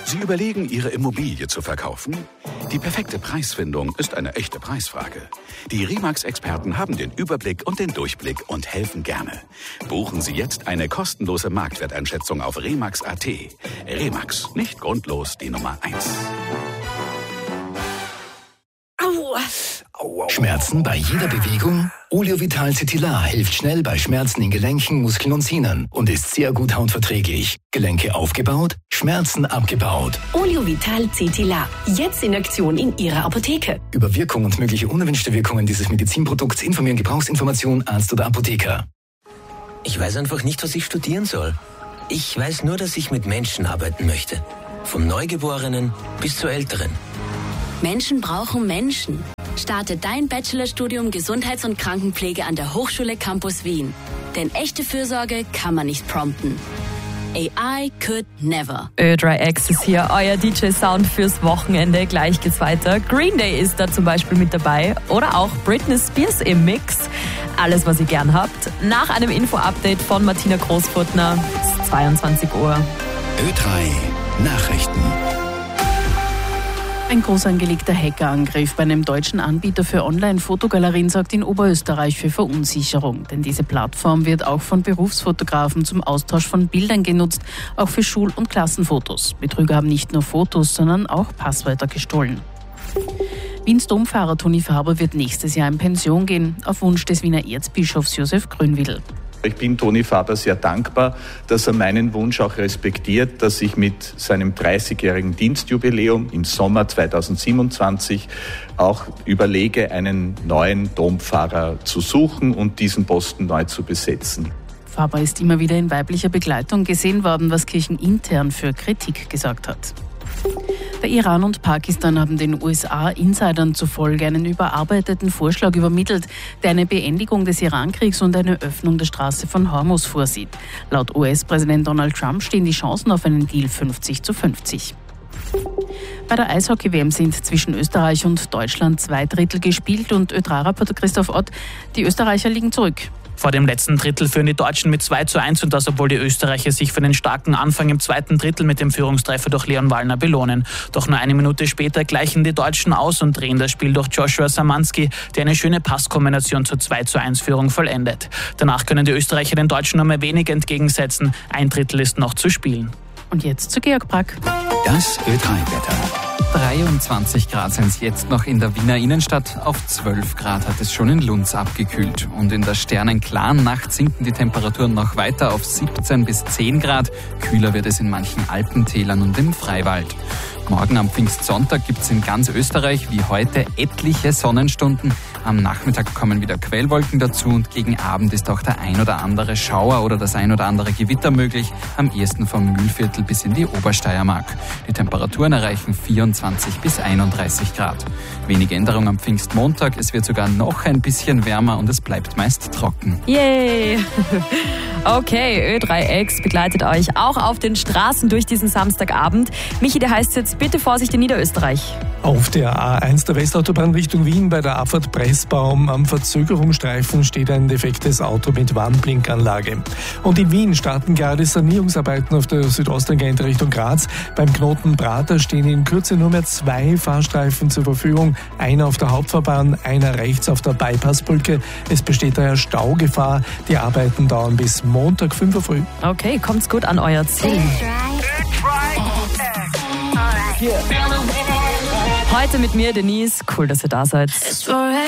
Sie überlegen, Ihre Immobilie zu verkaufen? Die perfekte Preisfindung ist eine echte Preisfrage. Die Remax-Experten haben den Überblick und den Durchblick und helfen gerne. Buchen Sie jetzt eine kostenlose Marktwerteinschätzung auf remax.at. Remax, nicht grundlos die Nummer 1. Schmerzen bei jeder Bewegung? Oleovital Cetilar hilft schnell bei Schmerzen in Gelenken, Muskeln und Sehnen und ist sehr gut hautverträglich. Gelenke aufgebaut, Schmerzen abgebaut. Oleovital Cetilar. Jetzt in Aktion in Ihrer Apotheke. Über Wirkung und mögliche unerwünschte Wirkungen dieses Medizinprodukts informieren Gebrauchsinformation, Arzt oder Apotheker. Ich weiß einfach nicht, was ich studieren soll. Ich weiß nur, dass ich mit Menschen arbeiten möchte. Vom Neugeborenen bis zur Älteren. Menschen brauchen Menschen. Starte dein Bachelorstudium Gesundheits- und Krankenpflege an der Hochschule Campus Wien. Denn echte Fürsorge kann man nicht prompten. AI could never. Ö3X ist hier euer DJ-Sound fürs Wochenende. Gleich geht's weiter. Green Day ist da zum Beispiel mit dabei. Oder auch Britney Spears im Mix. Alles, was ihr gern habt. Nach einem Info-Update von Martina Großfurtner. Es ist 22 Uhr. Ö3 Nachrichten. Ein groß angelegter Hackerangriff bei einem deutschen Anbieter für Online-Fotogalerien sorgt in Oberösterreich für Verunsicherung. Denn diese Plattform wird auch von Berufsfotografen zum Austausch von Bildern genutzt, auch für Schul- und Klassenfotos. Betrüger haben nicht nur Fotos, sondern auch Passwörter gestohlen. Wiens Dompfarrer Toni Faber wird nächstes Jahr in Pension gehen, auf Wunsch des Wiener Erzbischofs Josef Grünwiehl. Ich bin Toni Faber sehr dankbar, dass er meinen Wunsch auch respektiert, dass ich mit seinem 30-jährigen Dienstjubiläum im Sommer 2027 auch überlege, einen neuen Dompfarrer zu suchen und diesen Posten neu zu besetzen. Faber ist immer wieder in weiblicher Begleitung gesehen worden, was kirchenintern für Kritik gesorgt hat. Der Iran und Pakistan haben den USA-Insidern zufolge einen überarbeiteten Vorschlag übermittelt, der eine Beendigung des Iran-Kriegs und eine Öffnung der Straße von Hormuz vorsieht. Laut US-Präsident Donald Trump stehen die Chancen auf einen Deal 50-50. Bei der Eishockey-WM sind zwischen Österreich und Deutschland 2/3 gespielt und Ö3-Reporter Christoph Ott, die Österreicher liegen zurück. Vor dem letzten Drittel führen die Deutschen mit 2:1 und das, obwohl die Österreicher sich für den starken Anfang im zweiten Drittel mit dem Führungstreffer durch Leon Wallner belohnen. Doch nur eine Minute später gleichen die Deutschen aus und drehen das Spiel durch Joshua Samanski, der eine schöne Passkombination zur 2:1-Führung vollendet. Danach können die Österreicher den Deutschen nur mehr wenig entgegensetzen. Ein Drittel ist noch zu spielen. Und jetzt zu Georg Brack. Das Ö3-Wetter. 23 Grad sind es jetzt noch in der Wiener Innenstadt. Auf 12 Grad hat es schon in Lunds abgekühlt. Und in der sternenklaren Nacht sinken die Temperaturen noch weiter auf 17 bis 10 Grad. Kühler wird es in manchen Alpentälern und im Freiwald. Morgen am Pfingstsonntag gibt es in ganz Österreich wie heute etliche Sonnenstunden. Am Nachmittag kommen wieder Quellwolken dazu und gegen Abend ist auch der ein oder andere Schauer oder das ein oder andere Gewitter möglich, am ehesten vom Mühlviertel bis in die Obersteiermark. Die Temperaturen erreichen 24 bis 31 Grad. Wenige Änderung am Pfingstmontag, es wird sogar noch ein bisschen wärmer und es bleibt meist trocken. Yay! Okay, Ö3X begleitet euch auch auf den Straßen durch diesen Samstagabend. Michi, der heißt jetzt bitte Vorsicht in Niederösterreich. Auf der A1 der Westautobahn Richtung Wien bei der Abfahrt Pressbaum am Verzögerungsstreifen steht ein defektes Auto mit Warnblinkanlage. Und in Wien starten gerade Sanierungsarbeiten auf der Südosttangente Richtung Graz. Beim Knoten Prater stehen in Kürze nur mehr 2 Fahrstreifen zur Verfügung. Einer auf der Hauptfahrbahn, einer rechts auf der Bypassbrücke. Es besteht daher Staugefahr. Die Arbeiten dauern bis Montag 5 Uhr früh. Okay, kommt's gut an euer Ziel. Heute mit mir, Denise. Cool, dass ihr da seid.